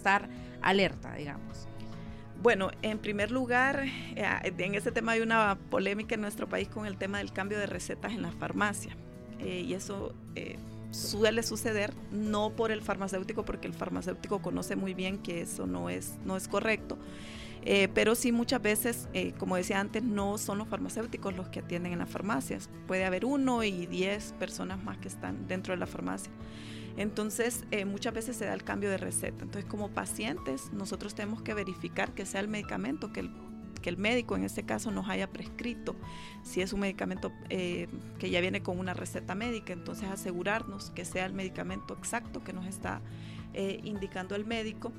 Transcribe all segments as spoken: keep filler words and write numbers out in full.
estar alerta, digamos? Bueno, en primer lugar, en ese tema hay una polémica en nuestro país con el tema del cambio de recetas en la farmacia. Eh, y eso eh, suele suceder no por el farmacéutico, porque el farmacéutico conoce muy bien que eso no es, no es correcto. Eh, pero sí muchas veces, eh, como decía antes, no son los farmacéuticos los que atienden en las farmacias. Puede haber uno y diez personas más que están dentro de la farmacia. Entonces, eh, muchas veces se da el cambio de receta. Entonces, como pacientes, nosotros tenemos que verificar que sea el medicamento que el, que el médico, en este caso, nos haya prescrito. Si es un medicamento eh, que ya viene con una receta médica, entonces asegurarnos que sea el medicamento exacto que nos está eh, indicando el médico.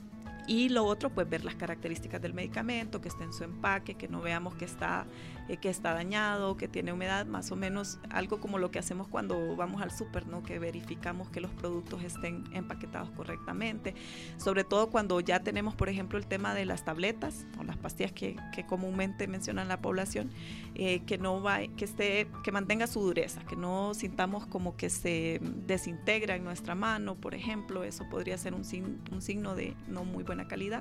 Y lo otro, pues ver las características del medicamento, que esté en su empaque, que no veamos que está, eh, que está dañado, que tiene humedad, más o menos algo como lo que hacemos cuando vamos al súper, ¿no? Que verificamos que los productos estén empaquetados correctamente. Sobre todo cuando ya tenemos, por ejemplo, el tema de las tabletas o las pastillas que, que comúnmente mencionan la población, eh, que no va, que esté, que mantenga su dureza, que no sintamos como que se desintegra en nuestra mano, por ejemplo. Eso podría ser un, sin, un signo de no muy buena calidad,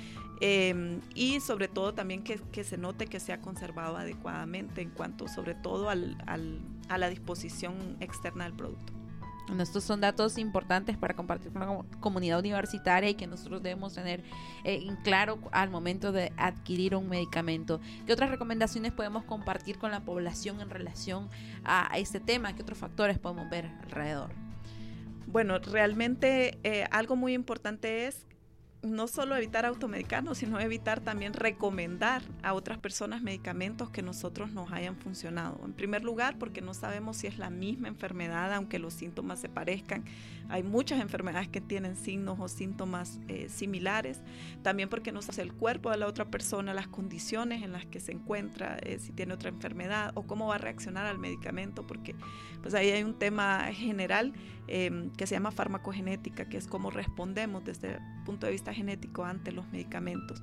eh, y sobre todo también que, que se note que se ha conservado adecuadamente en cuanto sobre todo al, al, a la disposición externa del producto. Bueno, estos son datos importantes para compartir con la comunidad universitaria y que nosotros debemos tener eh, en claro al momento de adquirir un medicamento. ¿Qué otras recomendaciones podemos compartir con la población en relación a, a este tema? ¿Qué otros factores podemos ver alrededor? Bueno, realmente eh, algo muy importante es no solo evitar automedicarnos, sino evitar también recomendar a otras personas medicamentos que nosotros nos hayan funcionado. En primer lugar, porque no sabemos si es la misma enfermedad, aunque los síntomas se parezcan. Hay muchas enfermedades que tienen signos o síntomas eh, similares. También porque no sabemos el cuerpo de la otra persona, las condiciones en las que se encuentra, eh, si tiene otra enfermedad o cómo va a reaccionar al medicamento, porque pues ahí hay un tema general eh, que se llama farmacogenética, que es cómo respondemos desde el punto de vista genético ante los medicamentos.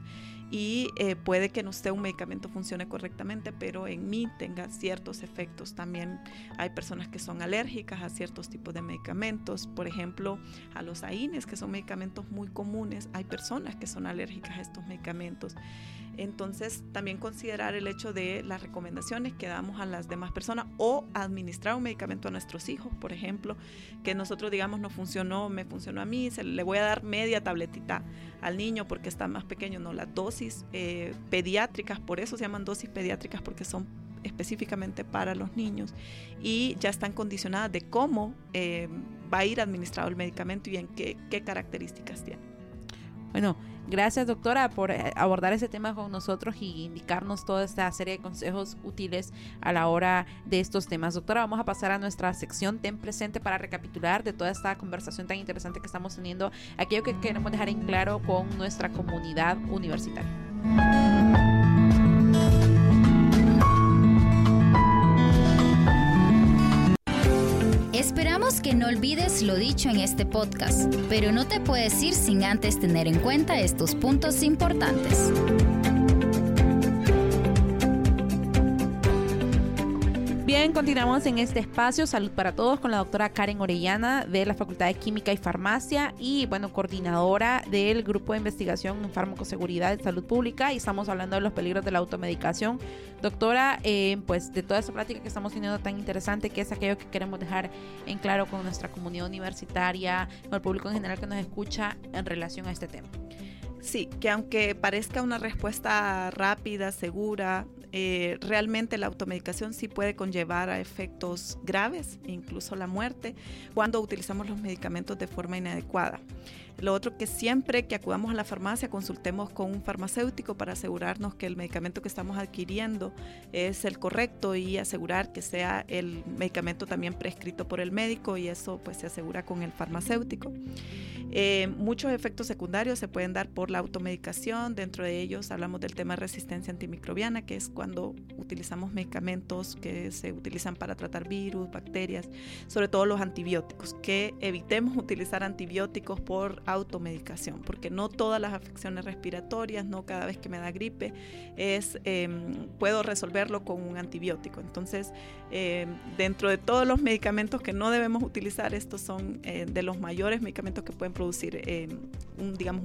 Y eh, puede que en usted un medicamento funcione correctamente, pero en mí tenga ciertos efectos. También hay personas que son alérgicas a ciertos tipos de medicamentos, por ejemplo a los A I N E S, que son medicamentos muy comunes. Hay personas que son alérgicas a estos medicamentos. Entonces también considerar el hecho de las recomendaciones que damos a las demás personas o administrar un medicamento a nuestros hijos, por ejemplo, que nosotros digamos no funcionó, me funcionó a mí, se le voy a dar media tabletita al niño porque está más pequeño. No, las dosis eh, pediátricas, por eso se llaman dosis pediátricas, porque son específicamente para los niños y ya están condicionadas de cómo eh, va a ir administrado el medicamento y en qué, qué características tiene. Bueno, gracias doctora por abordar ese tema con nosotros y indicarnos toda esta serie de consejos útiles a la hora de estos temas. Doctora, vamos a pasar a nuestra sección Ten Presente para recapitular de toda esta conversación tan interesante que estamos teniendo, aquello que queremos dejar en claro con nuestra comunidad universitaria. Esperamos que no olvides lo dicho en este podcast, pero no te puedes ir sin antes tener en cuenta estos puntos importantes. Bien, continuamos en este espacio Salud para Todos con la doctora Karen Orellana de la Facultad de Química y Farmacia y, bueno, coordinadora del Grupo de Investigación en Farmacoseguridad y Salud Pública, y estamos hablando de los peligros de la automedicación. Doctora, eh, pues de toda esta plática que estamos teniendo tan interesante, que es aquello que queremos dejar en claro con nuestra comunidad universitaria, con el público en general que nos escucha en relación a este tema. Sí, que aunque parezca una respuesta rápida, segura, eh, realmente la automedicación sí puede conllevar a efectos graves, incluso la muerte, cuando utilizamos los medicamentos de forma inadecuada. Lo otro, que siempre que acudamos a la farmacia consultemos con un farmacéutico para asegurarnos que el medicamento que estamos adquiriendo es el correcto y asegurar que sea el medicamento también prescrito por el médico, y eso pues se asegura con el farmacéutico. Eh, muchos efectos secundarios se pueden dar por la automedicación. Dentro de ellos hablamos del tema de resistencia antimicrobiana, que es cuando utilizamos medicamentos que se utilizan para tratar virus, bacterias, sobre todo los antibióticos, que evitemos utilizar antibióticos por automedicación, porque no todas las afecciones respiratorias, no cada vez que me da gripe es eh, puedo resolverlo con un antibiótico. Entonces, eh, dentro de todos los medicamentos que no debemos utilizar, estos son eh, de los mayores medicamentos que pueden producir eh, un, digamos,